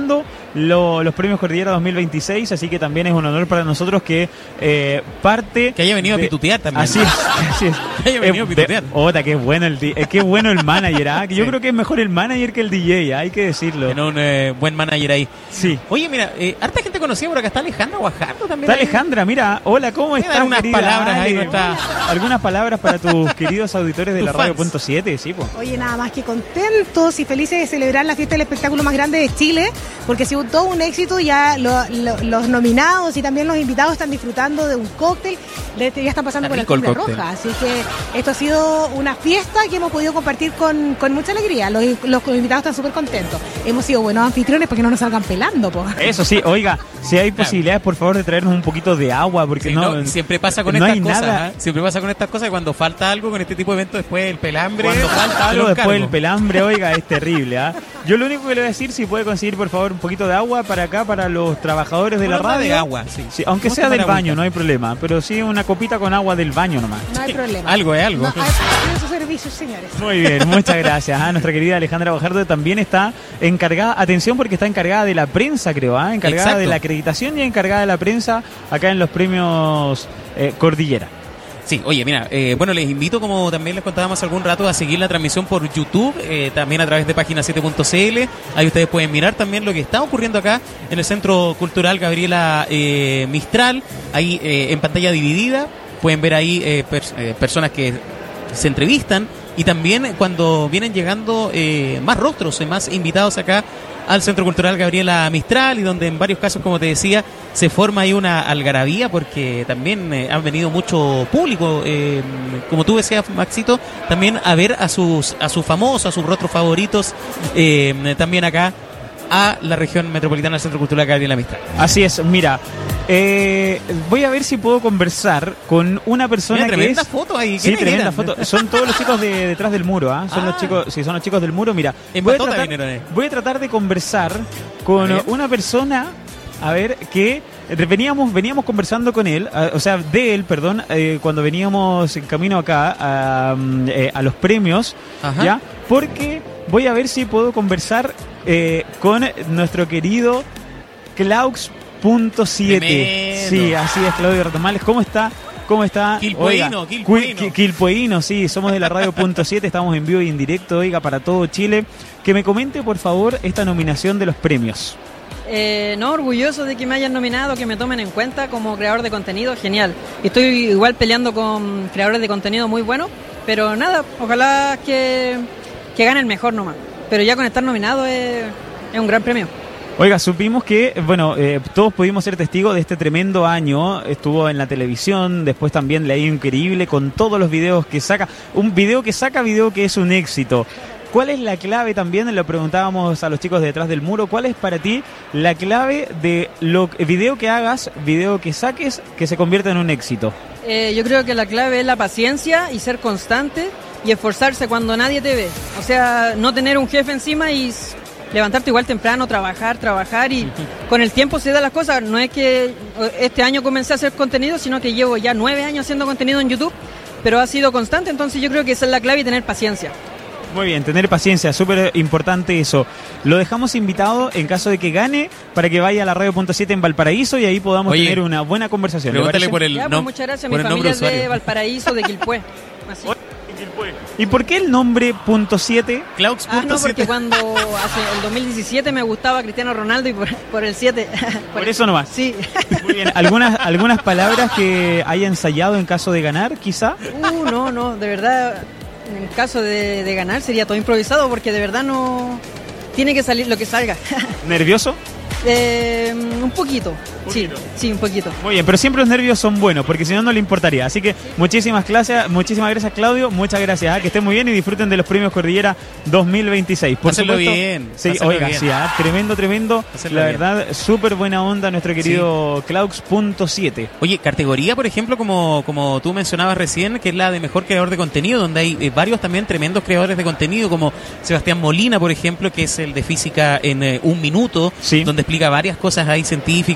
lo, los premios Cordillera dos mil veintiséis, así que también es un honor para nosotros que eh, parte... Que haya venido de, a pitutear también. Así es, así es. Que haya venido eh, a pitutear. De, ota, qué bueno el, eh, qué bueno el manager, ¿ah? Que yo sí. creo que es mejor el manager que el D J, hay que decirlo. Tiene un eh, buen manager ahí. Sí. Oye, mira, eh, harta gente conocida por acá. Está Alejandra Guajardo también. Está ahí. Alejandra, mira, hola, ¿cómo Voy a dar estás, unas querida palabras ahí, Ale? no está- Algunas palabras para tus queridos auditores de Tus la Radio fans. Punto siete, sí, po. Oye, nada más que contentos y felices de celebrar la fiesta del espectáculo más grande de Chile, porque ha sido todo un éxito. Ya lo- lo- los nominados y también los invitados están disfrutando de un cóctel, de- ya están pasando Está por la rico el alfombra cóctel. roja. Así que esto ha sido una fiesta que hemos podido compartir con, con mucha alegría. Los, los invitados están súper contentos. Hemos sido buenos anfitriones porque no nos salgan pelando, po. Eso sí, oiga, si hay posibilidades, por favor, de traernos un poquito de agua, porque Sí, no, no, siempre pasa con no estas hay cosas. nada. ¿eh? Siempre pasa con estas cosas y cuando falta algo con este tipo de eventos, después el pelambre. Cuando falta algo te lo después del encargo. pelambre, oiga, es terrible, ¿ah? Yo lo único que le voy a decir, si puede conseguir, por favor, un poquito de agua para acá, para los trabajadores de la Una radio. de agua, sí. Sí, aunque Vamos a sea del tomar baño, agüita. no hay problema, pero sí una copita con agua del baño nomás. No hay problema. Algo es algo. No, hay, hay esos servicios, señores. Muy bien, muchas gracias. Ah, nuestra querida Alejandra Guajardo también está encargada, atención porque está encargada de la prensa, creo, ¿ah? Encargada Exacto. de la acreditación y encargada de la prensa acá en los premios eh, Cordillera. Sí, oye, mira, eh, bueno, les invito, como también les contábamos algún rato, a seguir la transmisión por YouTube, eh, también a través de página siete punto c l. Ahí ustedes pueden mirar también lo que está ocurriendo acá en el Centro Cultural Gabriela eh, Mistral, ahí eh, en pantalla dividida. Pueden ver ahí eh, pers- eh, personas que se entrevistan y también cuando vienen llegando eh, más rostros y más invitados acá al Centro Cultural Gabriela Mistral, y donde en varios casos, como te decía, se forma ahí una algarabía porque también eh, han venido mucho público, eh, como tú decías, Maxito, también a ver a sus a sus famosos, a sus rostros favoritos, eh, también acá a la región metropolitana del Centro Cultural Gabriela Mistral. Así es, mira, eh, voy a ver si puedo conversar con una persona Mira, que tremenda es... foto ahí. Sí, ¿quiénes tremenda eran? foto. Son todos los chicos de detrás del muro, ¿ah? Son Ah. los chicos, sí, son los chicos del muro. Mira, En voy a, patota tratar, vinieron, eh. voy a tratar de conversar con A ver. una persona, a ver, que veníamos veníamos conversando con él, a- o sea, de él, perdón, eh, cuando veníamos en camino acá a, mm, eh, a los premios, Ajá. ¿ya? Porque voy a ver si puedo conversar eh, con nuestro querido Claux punto siete. Tremendo. Sí, así es, Claudio Retomales. ¿Cómo está? ¿Cómo está? Quilpueíno, Oiga, quilpuíno. Qui- Quilpuíno, sí, somos de la Radio Punto siete, estamos en vivo y en directo, oiga, para todo Chile. Que me comente, por favor, esta nominación de los premios. Eh, no, orgulloso de que me hayan nominado, que me tomen en cuenta como creador de contenido, genial. Estoy igual peleando con creadores de contenido muy buenos, pero nada, ojalá que, que gane el mejor nomás. Pero ya con estar nominado es, es un gran premio. Oiga, supimos que, bueno, eh, todos pudimos ser testigos de este tremendo año. Estuvo en la televisión, después también le ha ido increíble con todos los videos que saca. Un video que saca, video que es un éxito. ¿Cuál es la clave también? Lo preguntábamos a los chicos de detrás del muro. ¿Cuál es para ti la clave de lo video que hagas, video que saques, que se convierta en un éxito? Eh, yo creo que la clave es la paciencia y ser constante y esforzarse cuando nadie te ve. O sea, no tener un jefe encima y s- levantarte igual temprano, trabajar, trabajar y con el tiempo se dan las cosas. No es que eh, este año comencé a hacer contenido, sino que llevo ya nueve años haciendo contenido en YouTube, pero ha sido constante, entonces yo creo que esa es la clave y tener paciencia. Muy bien, tener paciencia, súper importante eso. Lo dejamos invitado en caso de que gane para que vaya a la Radio Punto siete en Valparaíso y ahí podamos Oye, tener una buena conversación. ¿Le Pregúntale parece? por el, Ya, pues, nom- muchas gracias, por mi el familia nombre es de usuario. Valparaíso, de Quilpué. Así. ¿Y por qué el nombre punto siete? Claux Ah, punto no, porque siete. cuando hace el dos mil diecisiete me gustaba Cristiano Ronaldo y por, por el siete. Por eso nomás. Sí. Muy bien. ¿Algunas, algunas palabras que haya ensayado en caso de ganar, quizá? Uh, no, no, de verdad, en caso de, de ganar sería todo improvisado porque de verdad no... Tiene que salir lo que salga. ¿Nervioso? Eh, un poquito, sí, sí, un poquito. Muy bien, pero siempre los nervios son buenos, porque si no, no le importaría. Así que muchísimas gracias, muchísimas gracias, Claudio. Muchas gracias. ¿ah? Que estén muy bien y disfruten de los premios Cordillera dos mil veintiséis. Por Pásenlo supuesto, bien, Sí, pásenlo oiga, bien. sí, ¿ah? tremendo, tremendo. Pásenlo La bien. verdad, súper buena onda nuestro querido Claux punto siete. Oye, categoría, por ejemplo, como, como tú mencionabas recién, que es la de mejor creador de contenido, donde hay eh, varios también tremendos creadores de contenido, como Sebastián Molina, por ejemplo, que es el de física en eh, un minuto, Sí. donde explica varias cosas ahí científicas, bien entretenidas.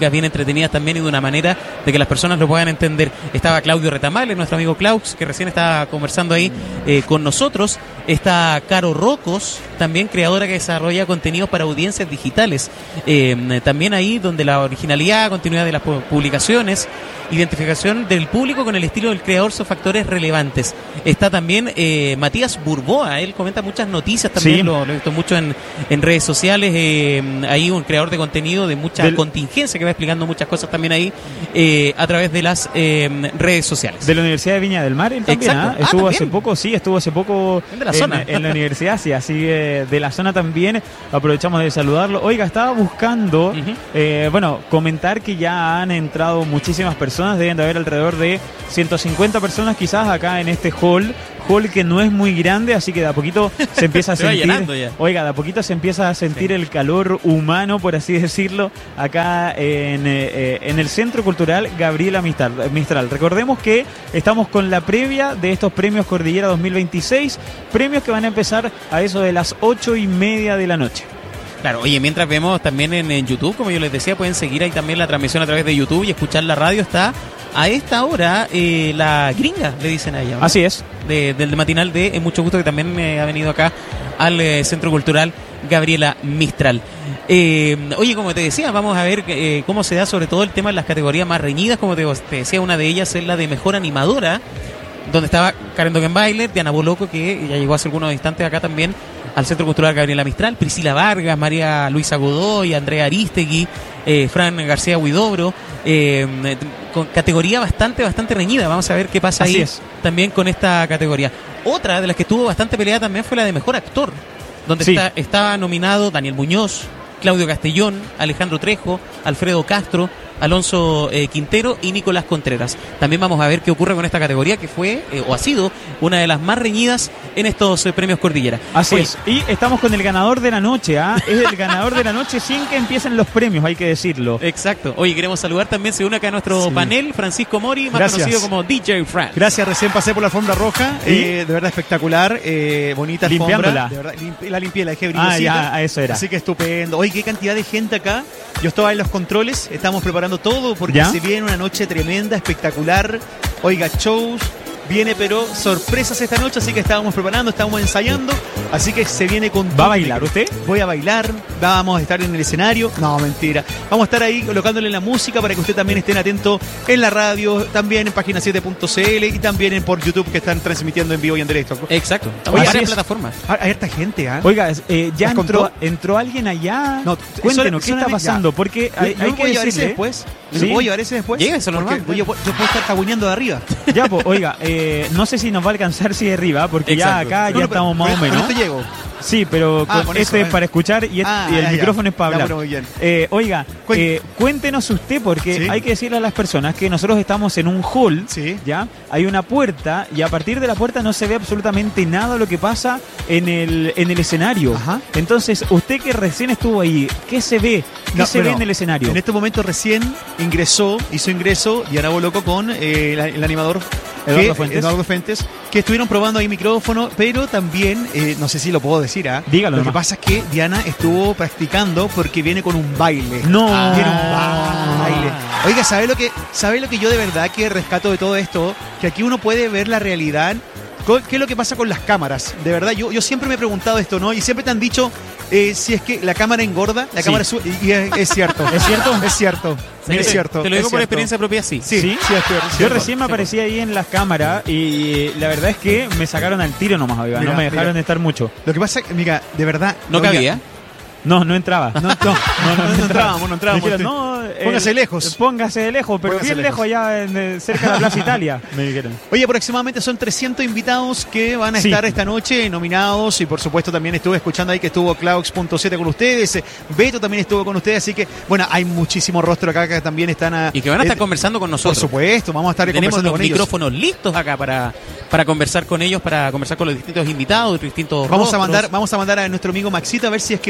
entretenidas también y de una manera de que las personas lo puedan entender. Estaba Claudio Retamales, nuestro amigo Klaus, que recién estaba conversando ahí eh, con nosotros. Está Caro Rocos, también creadora que desarrolla contenidos para audiencias digitales. Eh, también ahí donde la originalidad, continuidad de las publicaciones, identificación del público con el estilo del creador son factores relevantes. Está también eh, Matías Burboa, él comenta muchas noticias también, sí. lo, lo he visto mucho en, en redes sociales, eh, ahí un creador de contenido de mucha del, contingencia que va explicando muchas cosas también ahí eh, a través de las eh, redes sociales. De la Universidad de Viña del Mar, él también, ¿ah? estuvo ah, hace poco, sí, estuvo hace poco de la en, zona. en la universidad, sí, así que de la zona también, aprovechamos de saludarlo. Oiga, estaba buscando, uh-huh. eh, bueno, comentar que ya han entrado muchísimas personas, deben de haber alrededor de ciento cincuenta personas quizás acá en este hall, hall que no es muy grande, así que de a poquito se empieza a sentir, oiga, de a poquito se empieza a sentir sí. el calor humano, por así decirlo, acá en, eh, en el Centro Cultural Gabriela Mistral, Mistral. Recordemos que estamos con la previa de estos premios Cordillera dos mil veintiséis, premios que van a empezar a eso de las ocho y media de la noche. Claro, oye, mientras vemos también en, en YouTube, como yo les decía, pueden seguir ahí también la transmisión a través de YouTube y escuchar la radio. Está a esta hora eh, la gringa, le dicen a ella, ¿no? Así es. De, del matinal de eh, Mucho Gusto, que también me ha venido acá al eh, Centro Cultural Gabriela Mistral. Eh, oye, como te decía, vamos a ver eh, cómo se da sobre todo el tema en las categorías más reñidas. Como te, te decía, una de ellas es la de Mejor Animadora, donde estaba Karen Dogenbailer, Diana Boloco, que ya llegó hace algunos instantes acá también al Centro Cultural Gabriela Mistral, Priscila Vargas, María Luisa Godoy, Andrea Aristegui, eh, Fran García Huidobro, eh, con categoría bastante, bastante reñida. Vamos a ver qué pasa Así ahí es. también con esta categoría. Otra de las que estuvo bastante peleada también fue la de Mejor Actor, donde sí. está, estaba nominado Daniel Muñoz, Claudio Castellón, Alejandro Trejo, Alfredo Castro, Alonso eh, Quintero y Nicolás Contreras. También vamos a ver qué ocurre con esta categoría que fue eh, o ha sido una de las más reñidas en estos eh, premios Cordillera. Así Oye, es. Y estamos con el ganador de la noche, ¿ah? Es el ganador de la noche sin que empiecen los premios, hay que decirlo. Exacto. Oye, queremos saludar también, se une acá a nuestro sí. panel, Francisco Mori, más Gracias. conocido como D J Fran. Gracias, recién pasé por la alfombra roja, eh, de verdad espectacular, eh, bonita Limpiándola. alfombra. De verdad, limpi- la limpié, la dejé Ah, brillosita. ya, eso era. Así que estupendo. Oye, qué cantidad de gente acá. Yo estaba en los controles, estamos preparando todo porque ¿Ya? se viene una noche tremenda, espectacular. Oiga, shows, viene pero sorpresas esta noche, así que estábamos preparando, estábamos ensayando, así que se viene con... ¿Va a bailar usted? Voy a bailar, vamos a estar en el escenario. No, mentira. Vamos a estar ahí colocándole la música para que usted también estén atento en la radio, también en página siete punto c l y también en por YouTube, que están transmitiendo en vivo y en directo. Exacto. Oye, Hay así varias es. plataformas. Hay harta gente, ¿ah? Oiga, eh, ya ¿Les entró, contó? entró alguien allá. No, Cuéntenos, eso- ¿qué está solamente- pasando? ya. Porque Yo- hay, yo hay voy que a llevar ese decirle... después. ¿Me ¿Sí? lo puedo llevar ese después? Llega, eso es Porque normal. yo, yo puedo estar cabuneando de arriba. Ya, pues, oiga, eh, no sé si nos va a alcanzar si de arriba, porque Exacto. ya acá No, ya no, pero- estamos más pero o menos. con esto llego. Sí, pero Ah, con con este eso, es eh. para escuchar y, este- Ah, y el ya, ya. micrófono es para Ya, hablar. bueno, muy bien. Eh, oiga, Cuen- eh, cuéntenos usted, porque Sí. hay que decirle a las personas que nosotros estamos en un hall, Sí. ¿ya? Hay una puerta y a partir de la puerta no se ve absolutamente nada de lo que pasa en el, en el escenario. Ajá. Entonces, usted que recién estuvo ahí, ¿qué se ve? ¿Qué No, se bueno, ve en el escenario? En este momento recién ingresó, hizo ingreso Diana Boloco con eh, la- el animador Eduardo que- Fuentes. Eduardo Fuentes, que estuvieron probando ahí micrófono, pero también, eh, no sé si lo puedo decir, ¿ah? Dígalo Lo que nomás. pasa es que Diana estuvo practicando porque viene con un baile. No. Viene un baile. Oiga, ¿sabe lo que, sabe lo que yo de verdad que rescato de todo esto? Que aquí uno puede ver la realidad. Co- ¿Qué es lo que pasa con las cámaras? De verdad, yo, yo siempre me he preguntado esto, ¿no? Y siempre te han dicho, eh, si es que la cámara engorda, la Sí. cámara sube. Y, y es, es cierto. ¿Es cierto? Es cierto. Te- Es cierto. Te lo digo es por cierto. experiencia propia, sí. Sí, ¿Sí? sí, es cierto. Yo recién me aparecí ahí en las cámaras y la verdad es que me sacaron al tiro nomás, oiga, Mira, no me dejaron mira. estar mucho. Lo que pasa, mira, de verdad. No oiga, cabía. No, no entraba. No, no, no, no, no entrábamos, no entrábamos. Me dijeron, no, eh, Póngase lejos. Póngase de lejos, pero Póngase bien lejos. lejos allá en, eh, cerca de la Plaza Italia. Me dijeron. Oye, aproximadamente son trescientos invitados que van a Sí. estar esta noche nominados y por supuesto también estuve escuchando ahí que estuvo Klaus punto siete con ustedes, eh, Beto también estuvo con ustedes, así que bueno, hay muchísimo rostro acá que también están a, Y que van a estar eh, conversando con por nosotros. supuesto, vamos a estar Tenemos conversando los con ellos. micrófonos listos acá para, para conversar con ellos, para conversar con los distintos invitados, distintos Vamos a rostros. mandar, vamos a mandar a nuestro amigo Maxito a ver si es que puede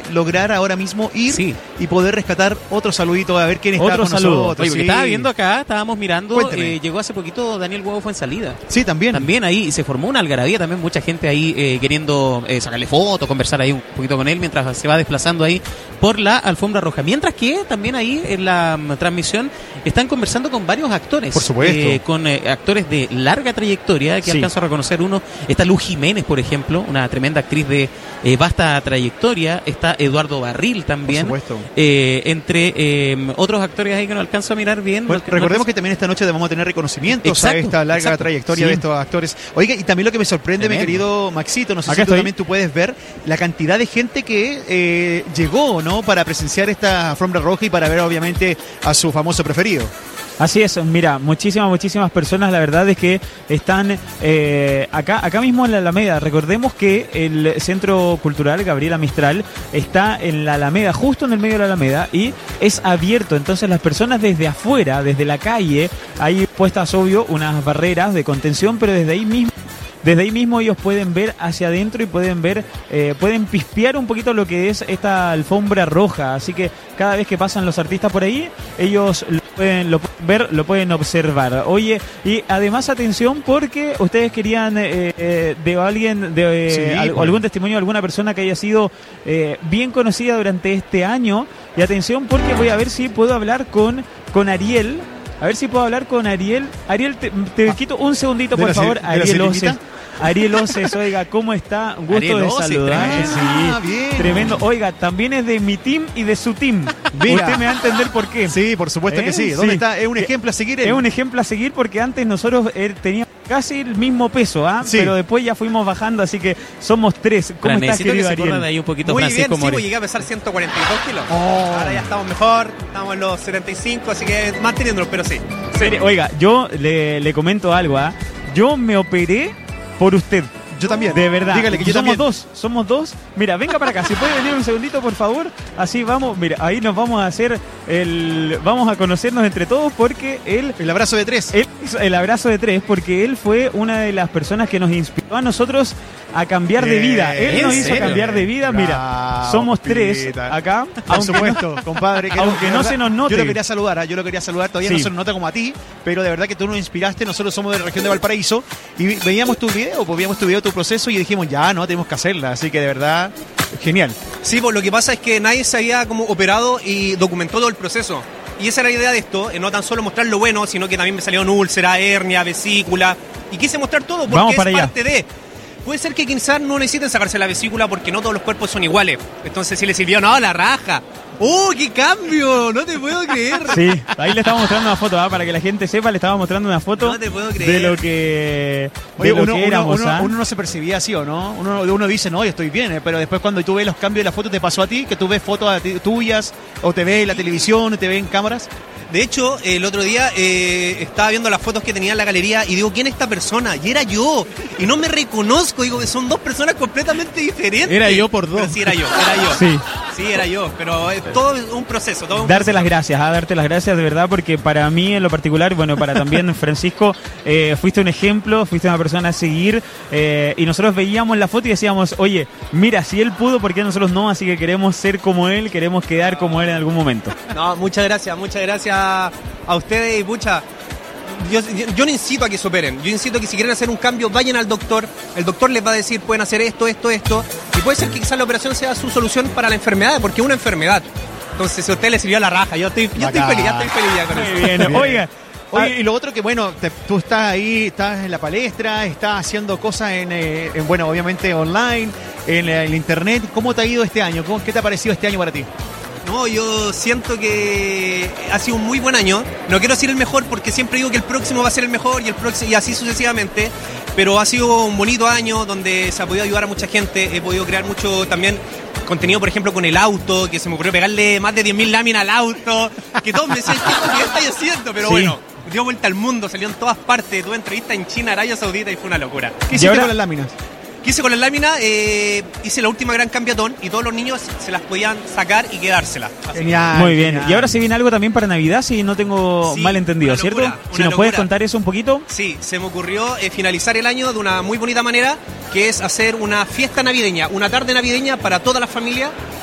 lograr ahora mismo ir Sí. y poder rescatar otro saludito a ver quién está Otro con saludo. nosotros. Oye, porque sí. estaba viendo acá, estábamos mirando, Cuénteme. eh, llegó hace poquito Daniel Huevo fue en salida. Sí, también. También ahí y se formó una algarabía, también mucha gente ahí eh, queriendo eh, sacarle fotos, conversar ahí un poquito con él mientras se va desplazando ahí por la alfombra roja. Mientras que también ahí en la mm, transmisión están conversando con varios actores. Por supuesto. Eh, con eh, actores de larga trayectoria, que Sí. alcanzo a reconocer uno. Está Luz Jiménez, por ejemplo, una tremenda actriz de eh, vasta trayectoria. Está Eduardo Barril también. Por supuesto. Eh, entre eh, otros actores ahí que no alcanzo a mirar bien. Bueno, porque recordemos no- que también esta noche vamos a tener reconocimientos Exacto, a esta larga exacto. trayectoria Sí. de estos actores. Oiga, y también lo que me sorprende, mi Tremendo. querido Maxito, no sé Acá si tú estoy. también tú puedes ver la cantidad de gente que eh, llegó, ¿no? Para presenciar esta alfombra roja y para ver, obviamente, a su famoso preferido. Así es, mira, muchísimas, muchísimas personas, la verdad es que están eh, acá, acá mismo en la Alameda. Recordemos que el Centro Cultural Gabriela Mistral está en la Alameda, justo en el medio de la Alameda, y es abierto. Entonces las personas desde afuera, desde la calle, hay puestas, obvio, unas barreras de contención, pero desde ahí mismo Desde ahí mismo ellos pueden ver hacia adentro y pueden ver, eh, pueden pispear un poquito lo que es esta alfombra roja. Así que cada vez que pasan los artistas por ahí, ellos lo pueden, lo pueden ver, lo pueden observar. Oye, y además atención porque ustedes querían eh, eh, de alguien, de eh, Sí, al- pues. algún testimonio de alguna persona que haya sido eh, bien conocida durante este año. Y atención porque voy a ver si puedo hablar con, con Ariel. A ver si puedo hablar con Ariel. Ariel, te, te quito un segundito, ¿de por la favor. se- de la Ariel Serenita? Oces. Ariel Oces, oiga, ¿cómo está? Un gusto Ariel de Oces, saludar. tremendo. Ah, Sí, bien. tremendo. Oiga, también es de mi team y de su team. Mira. Usted me va a entender por qué. Sí, por supuesto ¿Eh? que sí. ¿Dónde Sí. está? Es un Eh, ejemplo a seguir. Es él. un ejemplo a seguir porque antes nosotros eh, teníamos casi el mismo peso, ¿ah? Sí. Pero después ya fuimos bajando, así que somos tres. ¿Cómo Fran, estás, necesito que querido se corran Ariel? ahí un poquito Muy Francisco bien, sí, More. pues llegué a pesar ciento cuarenta y dos kilos. Oh. Ahora ya estamos mejor, estamos en los setenta y cinco, así que manteniéndolo, pero sí. Mire, Oiga, yo le, le comento algo, ¿ah? Yo me operé por usted. Yo también. De verdad. Dígale que yo somos también. dos, somos dos. Mira, venga para acá. Si puede venir un segundito, por favor. Así vamos. Mira, ahí nos vamos a hacer el. Vamos a conocernos entre todos porque él. El abrazo de tres. él hizo el abrazo de tres porque él fue una de las personas que nos inspiró a nosotros a cambiar de vida. Él ¿En nos hizo serio? cambiar de vida. Mira, Bravo, somos tres papita. acá. Por aunque supuesto, compadre. que aunque de no verdad, se nos note. Yo lo quería saludar, ¿ah? yo lo quería saludar. Todavía Sí. no se nos nota como a ti, pero de verdad que tú nos inspiraste. Nosotros somos de la región de Valparaíso y vi- veíamos tu video, pues veíamos tu video, tu proceso y dijimos, ya, no, tenemos que hacerla. Así que de verdad, genial. Sí, pues lo que pasa es que nadie se había como operado y documentó todo el proceso. Y esa era la idea de esto, eh, no tan solo mostrar lo bueno, sino que también me salieron úlcera, hernia, vesícula. Y quise mostrar todo porque Vamos es para allá. parte de... Puede ser que quizás no necesiten sacarse la vesícula porque no todos los cuerpos son iguales. Entonces si le sirvió, no, la raja. ¡Oh, qué cambio! No te puedo creer. Sí, ahí le estamos mostrando una foto, ¿ah? Para que la gente sepa, le estaba mostrando una foto No te puedo de creer. lo que, de Oye, lo uno, que uno- éramos. uno- ¿ah? uno no se percibía así, ¿o no? Uno, uno dice, no, yo estoy bien, ¿eh? Pero después cuando tú ves los cambios de la foto, ¿te pasó a ti? Que tú ves fotos a ti- tuyas, o te ves en la televisión, o te ves en cámaras. De hecho, el otro día eh, estaba viendo las fotos que tenía en la galería y digo, ¿quién es esta persona? Y era yo. Y no me reconozco. Digo que son dos personas completamente diferentes. Era yo por dos. Pero sí, era yo, era yo. Sí. Sí, era yo. Pero es todo un proceso. Todo un Darte las proceso. gracias, ah, darte las gracias de verdad, porque para mí en lo particular, bueno, para también Francisco, eh, fuiste un ejemplo, fuiste una persona a seguir, eh, y nosotros veíamos la foto y decíamos, oye, mira, si él pudo, ¿por qué nosotros no? Así que queremos ser como él, queremos quedar como él en algún momento. No, muchas gracias, muchas gracias a ustedes y pucha. Yo, yo, yo no incito a que se operen, yo incito a que si quieren hacer un cambio vayan al doctor, el doctor les va a decir pueden hacer esto, esto, esto, y puede ser que quizás la operación sea su solución para la enfermedad, porque es una enfermedad. Entonces si a usted le sirvió la raja, yo estoy, yo estoy Bacán. feliz, ya estoy feliz ya con eso. Muy bien, oiga. Oye, y lo otro que, bueno, te- tú estás ahí, estás en la palestra, estás haciendo cosas en, eh, en, bueno, obviamente online, en eh, el internet. ¿Cómo te ha ido este año? ¿Cómo- ¿Qué te ha parecido este año para ti? No, yo siento que ha sido un muy buen año. No quiero decir el mejor porque siempre digo que el próximo va a ser el mejor y el próximo y así sucesivamente. Pero ha sido un bonito año donde se ha podido ayudar a mucha gente. He podido crear mucho también contenido, por ejemplo, con el auto, que se me ocurrió pegarle más de diez mil láminas al auto. Que todos me decían, ¿qué, qué estáis haciendo? Pero Sí. bueno, dio vuelta al mundo, salió en todas partes. Tuve entrevista en China, Arabia Saudita y fue una locura. ¿Qué hiciste ahora- con las láminas? ¿Qué hice con las láminas? Eh, hice la última gran cambiatón y todos los niños se las podían sacar y quedárselas. Así. Genial. Muy bien, genial. y ahora se viene algo también para Navidad, si no tengo Sí, mal entendido, una ¿cierto? locura, Si una nos puedes locura. contar eso un poquito. Sí, se me ocurrió eh, finalizar el año de una muy bonita manera, que es hacer una fiesta navideña, una tarde navideña para toda la familia,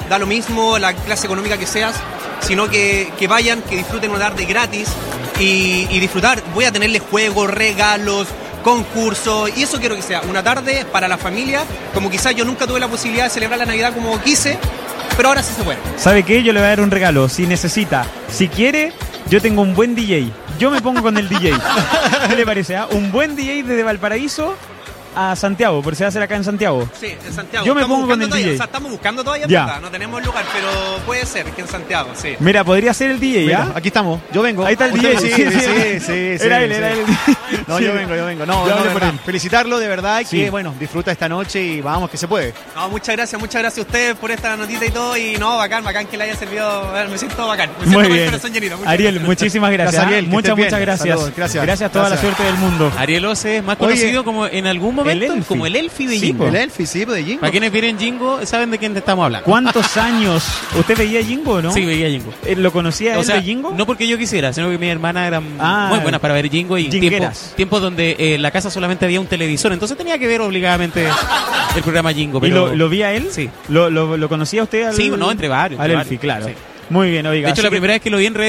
da lo mismo la clase económica que seas, sino que, que vayan, que disfruten una tarde gratis y, y disfrutar. Voy a tenerles juegos, regalos, concursos, y eso quiero que sea una tarde para la familia, como quizás yo nunca tuve la posibilidad de celebrar la Navidad como quise, pero ahora sí se puede. ¿Sabe qué? Yo le voy a dar un regalo, si necesita, si quiere, yo tengo un buen D J, yo me pongo con el D J. ¿Qué le parece? Ah? Un buen D J desde Valparaíso a Santiago, porque se va a hacer acá en Santiago. Sí, en Santiago. Yo me estamos pongo con el todavía, D J. O sea, estamos buscando todavía, Ya. ¿verdad? No tenemos lugar, pero puede ser que en Santiago, sí. Mira, podría ser el D J, Mira, ¿ya? aquí estamos, yo vengo. Ahí está el Usted- D J. Sí, sí, sí, sí, sí, Era él, sí. era él. No, Sí. yo vengo, yo vengo. No, Yo no, hablé de por verdad. él. Felicitarlo de verdad, Sí. que bueno, disfruta esta noche y vamos, que se puede. No, muchas gracias, muchas gracias a ustedes por esta notita y todo, y no, bacán, bacán que le haya servido, a ver, me siento bacán. Me siento Muy con el bien. corazón llenito. Muchas Ariel, gracias. muchísimas gracias. Gracias, Ariel, que muchas, estés bien. muchas gracias. Saludos, gracias. Gracias, toda Gracias. la suerte del mundo. Ariel Ose, más Oye, conocido como en algún momento el Elfi. como el Elfi de Sí, Jingo. El Elfi, sí, de Jingo. Para quienes vienen Jingo, saben de quién te estamos hablando. ¿Cuántos años? ¿Usted veía Jingo o no? Sí, veía Jingo. Eh, ¿Lo conocía O él sea, de Jingo? no porque yo quisiera, sino que mi hermana eran Ah, muy buenas para ver Jingo y jingueras. tiempos tiempos donde eh, en la casa solamente había un televisor, entonces tenía que ver obligadamente el programa Jingo. ¿Y Pero lo, lo vi a él? Sí. ¿Lo, lo, lo conocía usted al Sí, no, entre varios, Al entre Elfi, varios, claro. sí. Muy bien, oiga. De hecho, así la que- primera vez que lo vi en redes